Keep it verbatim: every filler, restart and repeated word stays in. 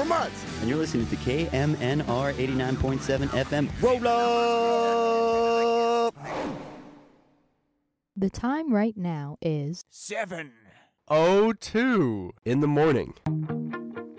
for months. And you're listening to K M N R eighty-nine point seven F M. Roll up! The time right now is Seven. oh two in the morning.